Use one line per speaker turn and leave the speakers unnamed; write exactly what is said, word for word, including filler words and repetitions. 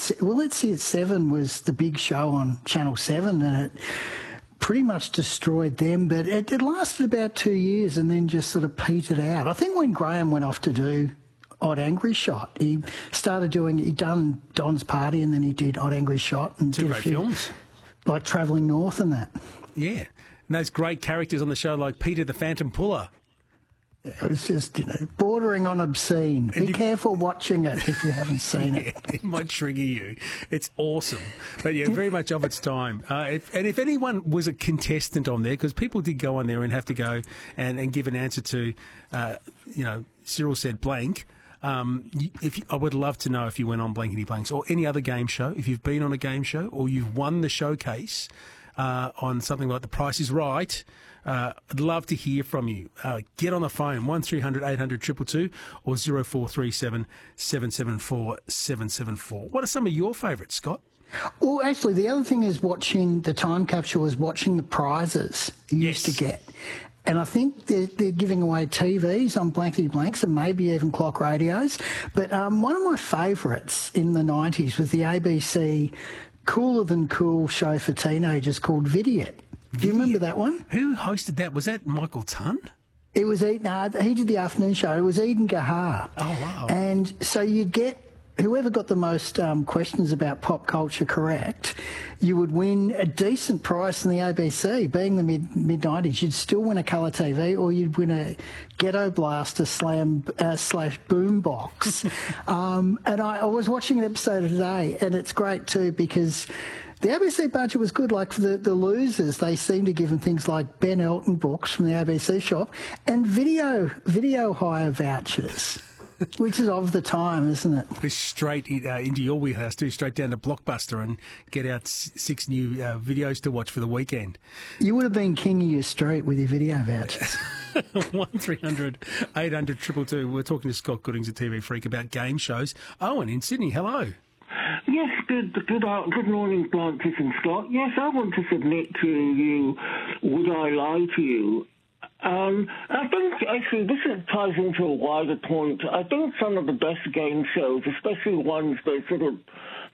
Se- well, Let's See It Seven was the big show on Channel Seven, and it pretty much destroyed them. But it, it lasted about two years and then just sort of petered out. I think when Graham went off to do Odd Angry Shot, he started doing. He'd done Don's Party, and then he did Odd Angry Shot, and
Two
did a
great
few,
films.
like Travelling North and that.
Yeah. And those great characters on the show like Peter the Phantom Puller.
It was just, you know, bordering on obscene. Be
you-
careful watching it if you haven't seen it.
It might trigger you. It's awesome. But yeah, very much of its time. Uh, if, and if anyone was a contestant on there, because people did go on there and have to go and, and give an answer to, uh, you know, Cyril said blank. Um, you- if you, I would love to know if you went on Blankety Blanks or any other game show, if you've been on a game show or you've won the showcase uh, on something like The Price is Right. Uh, I'd love to hear from you. Uh, get on the phone, one three hundred eight hundred two two two or zero four three seven seven seven four seven seven four. What are some of your favourites, Scott?
Well, actually, the other thing is watching the time capsule is watching the prizes you used to
Yes.
get. And I think they're, they're giving away T Vs on Blankety Blanks and maybe even clock radios. But um, one of my favourites in the nineties was the A B C cooler than cool show for teenagers called Vidiot. Do you remember that one?
Who hosted that? Was that Michael Tunn?
It was Eden, uh, he did the afternoon show. It was Eden Gahar.
Oh, wow.
And so you'd get, whoever got the most um, questions about pop culture correct, you would win a decent price in the A B C. Being the mid, mid-nineties, you'd still win a colour T V or you'd win a Ghetto Blaster slam, uh, slash boom box. um, and I, I was watching an episode today, and it's great too because the A B C budget was good. Like for the, the losers, they seem to give them things like Ben Elton books from the A B C shop and video video hire vouchers, which is of the time, isn't it?
Go straight in, uh, into your wheelhouse, too, straight down to Blockbuster and get out s- six new uh, videos to watch for the weekend.
You would have been king of your street with your video vouchers.
one three hundred eight hundred two two two. We're talking to Scott Goodings, a T V freak, about game shows. Owen in Sydney, hello.
Yes, good good uh, good morning, Blanchett and Scott. Yes, I want to submit to you, Would I Lie to You? Um, I think, actually, this is, ties into a wider point. I think some of the best game shows, especially ones that sort of